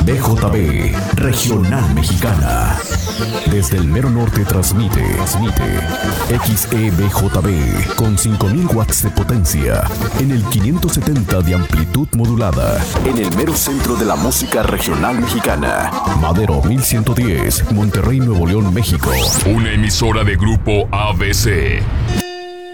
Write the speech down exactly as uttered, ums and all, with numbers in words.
B J B, Regional Mexicana. Desde el mero norte transmite, transmite X E B J B con cinco mil watts de potencia en el quinientos setenta de amplitud modulada en el mero centro de la música regional mexicana. Madero mil ciento diez, Monterrey, Nuevo León, México. Una emisora de Grupo A B C.